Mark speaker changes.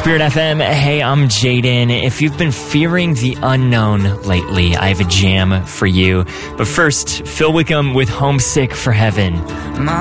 Speaker 1: Spirit FM. Hey, I'm Jaden. If you've been fearing the unknown lately, I have a jam for you. But first, Phil Wickham with Homesick for Heaven.